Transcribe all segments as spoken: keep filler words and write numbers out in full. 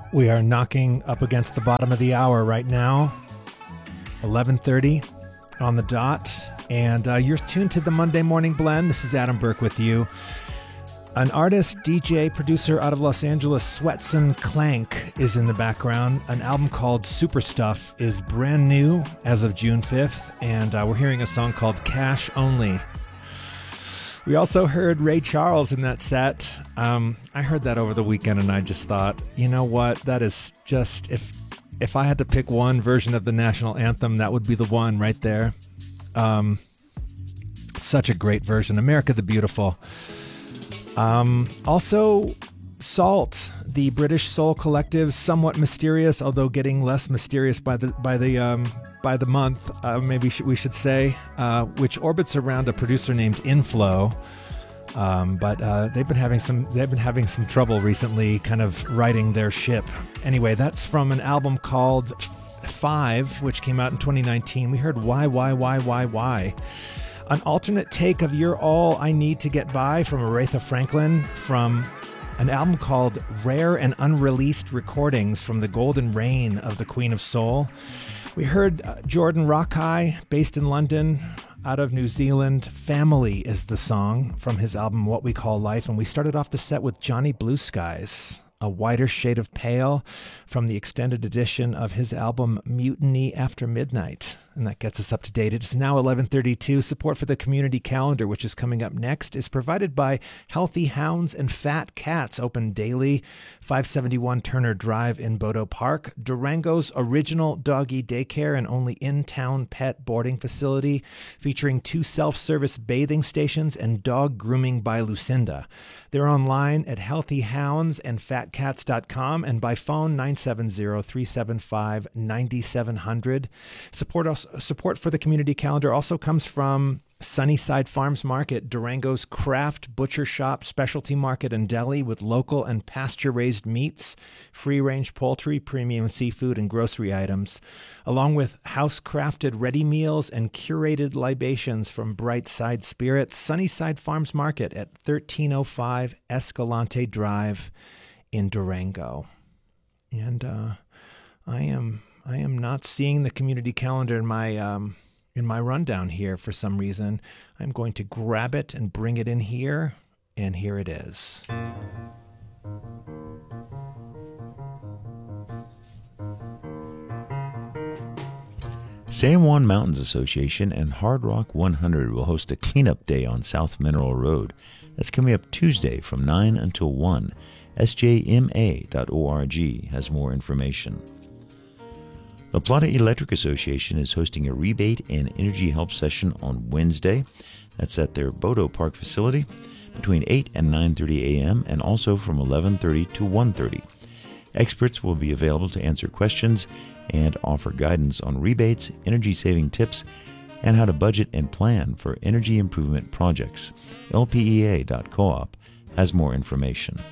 We are knocking up against the bottom of the hour right now, eleven thirty on the dot, and uh, you're tuned to the Monday Morning Blend. This is Adam Burke with you. An artist, D J, producer out of Los Angeles, Swetson Clank, is in the background. An album called Super Stuff is brand new as of June fifth, and uh, we're hearing a song called Cash Only. We also heard Ray Charles in that set. Um, I heard that over the weekend, and I just thought, you know what? That is just, if if I had to pick one version of the national anthem, that would be the one right there. Um, such a great version. America the Beautiful. Um, also, Salt, the British soul collective, somewhat mysterious, although getting less mysterious by the by the um, by the month. Uh, maybe sh- we should say, uh, which orbits around a producer named Inflow. Um, but uh, they've been having some they've been having some trouble recently, kind of righting their ship. Anyway, that's from an album called Five, which came out in twenty nineteen. We heard Why, Why, Why, Why, Why. An alternate take of You're All I Need to Get By from Aretha Franklin, from an album called Rare and Unreleased Recordings from the Golden Reign of the Queen of Soul. We heard uh, Jordan Rockeye, based in London, out of New Zealand. Family is the song from his album What We Call Life. And we started off the set with Johnny Blue Skies, A Whiter Shade of Pale, from the extended edition of his album Mutiny After Midnight. And that gets us up to date. It's now eleven thirty-two. Support for the community calendar, which is coming up next, is provided by Healthy Hounds and Fat Cats, open daily, five seventy-one Turner Drive in Bodo Park. Durango's original doggy daycare and only in-town pet boarding facility, featuring two self-service bathing stations and dog grooming by Lucinda. They're online at healthy hounds and fat cats dot com and by phone nine seven zero, three seven five, nine seven zero zero. Support us. Support for the community calendar also comes from Sunnyside Farms Market, Durango's craft butcher shop, specialty market, and deli with local and pasture-raised meats, free-range poultry, premium seafood, and grocery items, along with house-crafted ready meals and curated libations from Bright Side Spirits. Sunnyside Farms Market at thirteen oh five Escalante Drive in Durango. And uh, I am... I am not seeing the community calendar in my um, in my rundown here for some reason. I'm going to grab it and bring it in here, and here it is. San Juan Mountains Association and Hard Rock one hundred will host a cleanup day on South Mineral Road. That's coming up Tuesday from nine until one. S J M A dot org has more information. La Plata Electric Association is hosting a rebate and energy help session on Wednesday. That's at their Bodo Park facility between eight and nine thirty a.m. and also from eleven thirty to one thirty. Experts will be available to answer questions and offer guidance on rebates, energy-saving tips, and how to budget and plan for energy improvement projects. L P E A dot coop has more information.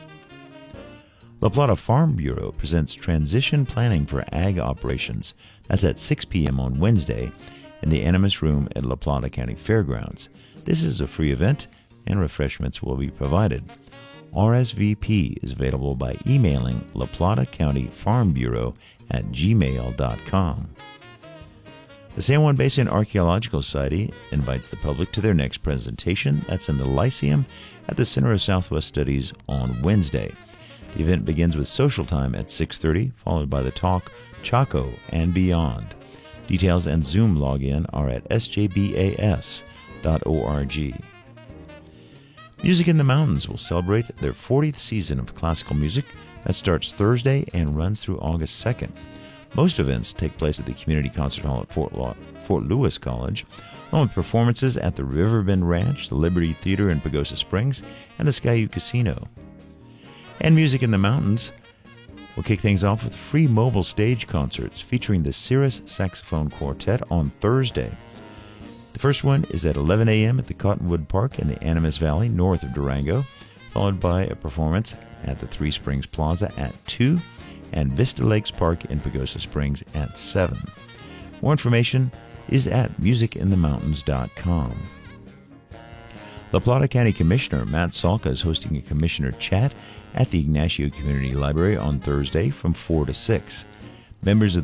La Plata Farm Bureau presents Transition Planning for Ag Operations. That's at six p.m. on Wednesday in the Animas Room at La Plata County Fairgrounds. This is a free event, and refreshments will be provided. R S V P is available by emailing La Plata County Farm Bureau at gmail dot com. The San Juan Basin Archaeological Society invites the public to their next presentation. That's in the Lyceum at the Center of Southwest Studies on Wednesday. The event begins with social time at six thirty, followed by the talk Chaco and Beyond. Details and Zoom login are at s j b a s dot org. Music in the Mountains will celebrate their fortieth season of classical music that starts Thursday and runs through August second. Most events take place at the Community Concert Hall at Fort, Law- Fort Lewis College, along with performances at the Riverbend Ranch, the Liberty Theater in Pagosa Springs, and the Skyu Casino. And Music in the Mountains will kick things off with free mobile stage concerts featuring the Cirrus Saxophone Quartet on Thursday. The first one is at eleven a.m. at the Cottonwood Park in the Animas Valley, north of Durango, followed by a performance at the Three Springs Plaza at two and Vista Lakes Park in Pagosa Springs at seven. More information is at music in the mountains dot com. La Plata County Commissioner Matt Salka is hosting a commissioner chat at the Ignacio Community Library on Thursday from four to six. Members of